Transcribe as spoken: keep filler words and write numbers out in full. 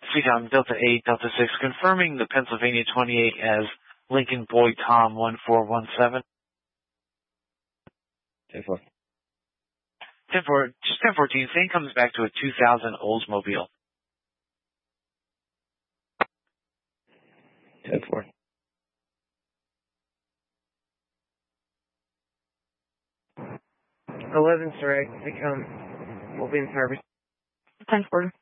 Freetown Delta eight, Delta six, confirming the Pennsylvania twenty-eight as Lincoln Boy Tom one four one seven. ten four. ten four, just ten fourteen, same comes back to a two thousand Oldsmobile. ten four. eleven, sir. I think um, we'll be in service. ten four.